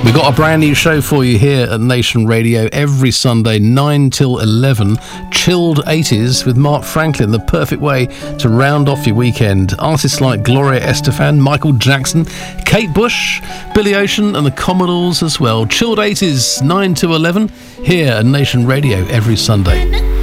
We got a brand new show for you here at Nation Radio every Sunday, 9 till 11. Chilled 80s with Mark Franklin, the perfect way to round off your weekend. Artists like Gloria Estefan, Michael Jackson, Kate Bush, Billy Ocean and the Commodores as well. Chilled 80s, 9 to 11, here at Nation Radio every Sunday.